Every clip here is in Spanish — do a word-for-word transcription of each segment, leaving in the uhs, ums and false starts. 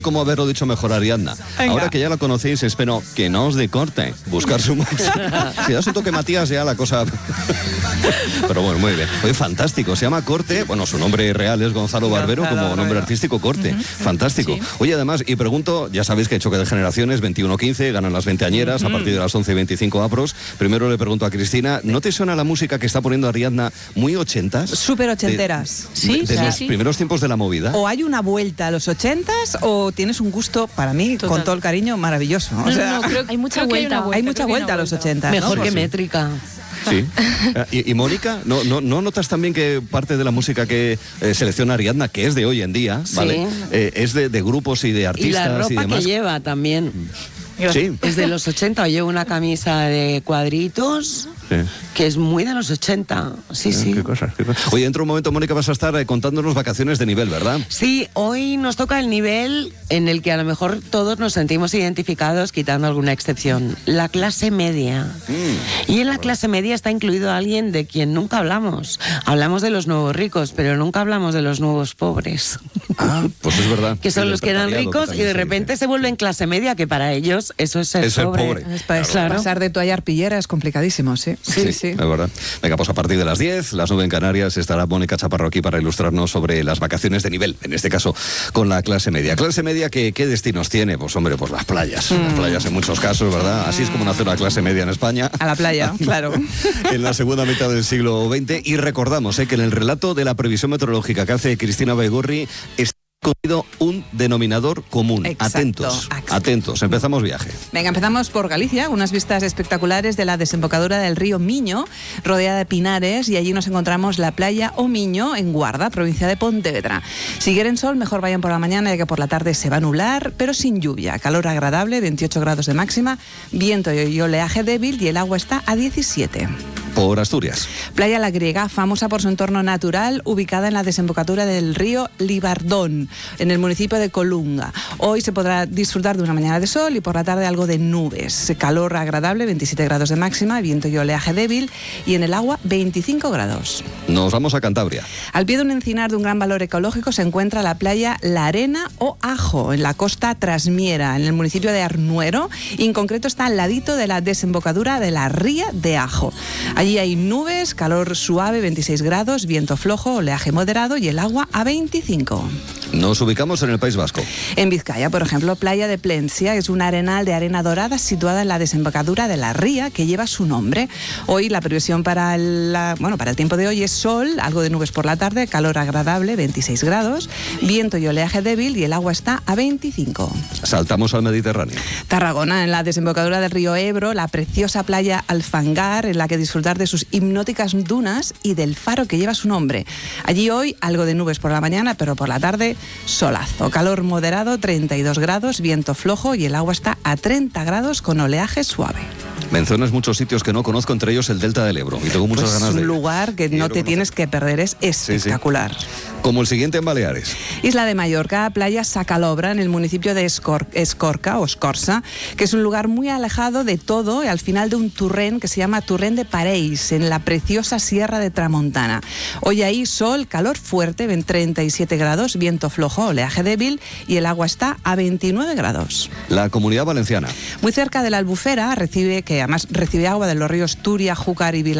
Como haberlo dicho mejor Ariadna. Venga. Ahora que ya la conocéis, espero que no os decorte buscar su música. Si das un toque Matías, ya la cosa... Pero bueno, muy bien. Oye, fantástico. Se llama Corte. Bueno, su nombre real es Gonzalo Barbero, Gonzalo como Barbero. Nombre artístico Corte. Uh-huh. Fantástico. Sí. Oye, además, y pregunto, ya sabéis que hay choque de generaciones, veintiuno quince, ganan las veinteañeras, uh-huh. a partir de las once y veinticinco apros. Primero le pregunto a Cristina, ¿no te suena la música que está poniendo Ariadna muy ochentas? Súper ochenteras. De, sí, de, de sí, los sí. primeros tiempos de la movida. O hay una vuelta a los ochentas o tienes un gusto, para mí, total, con todo el cariño, maravilloso. O sea, no, no, creo, hay mucha vuelta, hay, vuelta, hay mucha vuelta a los ochentas. Mejor ¿no? que Pues métrica. Sí. ¿Y, y Mónica, ¿no, no, ¿no notas también que parte de la música que eh, selecciona Ariadna, que es de hoy en día, ¿vale? Sí. Eh, es de, de grupos y de artistas y la ropa y demás? Que lleva también. Sí. Es de los ochenta, llevo una camisa de cuadritos, sí. que es muy de los ochenta. Sí, sí. Qué cosa, qué cosa. Oye, dentro de un momento, Mónica, vas a estar eh, contándonos vacaciones de nivel, ¿verdad? Sí, hoy nos toca el nivel en el que a lo mejor todos nos sentimos identificados, quitando alguna excepción. La clase media. Mm. Y en la clase media está incluido alguien de quien nunca hablamos. Hablamos de los nuevos ricos, pero nunca hablamos de los nuevos pobres. Ah, pues es verdad. Que son los que eran ricos y de repente se vuelven clase media, que para ellos eso es ser es pobre. pobre. Es para claro. Pasar de toalla arpillera es complicadísimo, sí. Sí, sí, sí. Es verdad. Venga, pues a partir de las diez, las nueve en Canarias, estará Mónica Chaparro aquí para ilustrarnos sobre las vacaciones de nivel, en este caso con la clase media. Clase media, que ¿qué destinos tiene? Pues hombre, pues las playas. Mm. Las playas en muchos casos, ¿verdad? Así es como nace una clase media en España. A la playa, claro. En la segunda mitad del siglo veinte. Y recordamos eh, que en el relato de la previsión meteorológica que hace Cristina Baigorri está cogido un denominador común. Exacto, atentos, exacto. atentos. Empezamos viaje. Venga, empezamos por Galicia, unas vistas espectaculares de la desembocadura del río Miño, rodeada de pinares, y allí nos encontramos la playa O Miño, en Guarda, provincia de Pontevedra. Si quieren sol, mejor vayan por la mañana, ya que por la tarde se va a nublar, pero sin lluvia. Calor agradable, veintiocho grados de máxima, viento y oleaje débil, y el agua está a diecisiete. Por Asturias. Playa La Griega, famosa por su entorno natural, ubicada en la desembocadura del río Libardón, en el municipio de Colunga. Hoy se podrá disfrutar de una mañana de sol y por la tarde algo de nubes. Calor agradable, veintisiete grados de máxima, viento y oleaje débil, y en el agua veinticinco grados. Nos vamos a Cantabria. Al pie de un encinar de un gran valor ecológico se encuentra la playa La Arena o Ajo, en la costa trasmiera, en el municipio de Arnuero, y en concreto está al ladito de la desembocadura de la ría de Ajo. Allí hay nubes, calor suave, veintiséis grados, viento flojo, oleaje moderado y el agua a veinticinco. Nos ubicamos en el País Vasco. En Vizcaya, por ejemplo, Playa de Plencia es un arenal de arena dorada situada en la desembocadura de la ría que lleva su nombre. Hoy la previsión para el, la, bueno, para el tiempo de hoy es sol, algo de nubes por la tarde, calor agradable, veintiséis grados, viento y oleaje débil y el agua está a veinticinco. Saltamos al Mediterráneo. Tarragona, en la desembocadura del río Ebro, la preciosa playa Alfangar, en la que disfrutar de sus hipnóticas dunas y del faro que lleva su nombre. Allí hoy algo de nubes por la mañana, pero por la tarde solazo. Calor moderado, treinta y dos grados, viento flojo y el agua está a treinta grados con oleaje suave. Mencionas muchos sitios que no conozco, entre ellos el Delta del Ebro, y tengo muchas pues ganas de ir. Es un lugar que no te tienes que perder, es espectacular. Sí, sí. Como el siguiente en Baleares. Isla de Mallorca, playa Sacalobra, en el municipio de Escor Escorca o Escorça, que es un lugar muy alejado de todo, y al final de un turrén que se llama Turrén de Pareis, en la preciosa Sierra de Tramontana. Hoy ahí sol, calor fuerte, treinta y siete grados, viento flojo, oleaje débil y el agua está a veintinueve grados. La Comunidad Valenciana. Muy cerca de la Albufera, recibe, que además recibe agua de los ríos Turia, Júcar y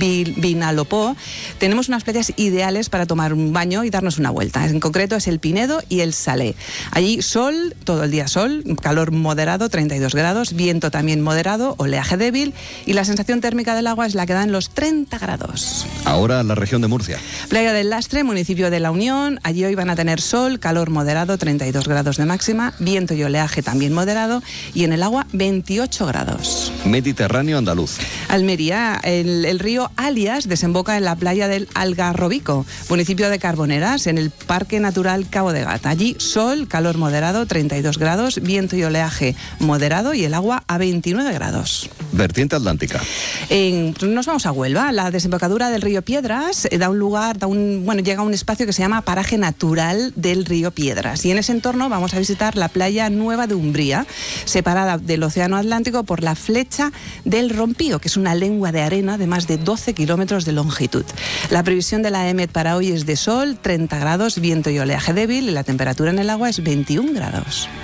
Vinalopó, tenemos unas playas ideales para tomar un baño y darnos una vuelta. En concreto es el Pinedo y el Salé. Allí sol, todo el día sol, calor moderado, treinta y dos grados, viento también moderado, oleaje débil y la sensación térmica del agua es la que da en los treinta grados. Ahora la región de Murcia. Playa del Lastre, municipio de La Unión. Allí hoy van a tener sol, calor moderado, treinta y dos grados de máxima, viento y oleaje también moderado y en el agua veintiocho grados. Mediterráneo andaluz. Almería, el, el río Alias desemboca en la playa del Algarrobico, municipio de Carboneras, en el Parque Natural Cabo de Gata. Allí sol, calor moderado, treinta y dos grados, viento y oleaje moderado y el agua a veintinueve grados. Vertiente atlántica. En, nos vamos a Huelva. La desembocadura del río Piedras eh, da un lugar, da un, bueno, llega a un espacio que se llama Paraje Natural del río Piedras. Y en ese entorno vamos a visitar la playa Nueva de Umbría, separada del Océano Atlántico por la flecha del Rompío, que es una lengua de arena de más de doce kilómetros de longitud. La previsión de la EMET para hoy es de sol, treinta grados, viento y oleaje débil y la temperatura en el agua es veintiún grados.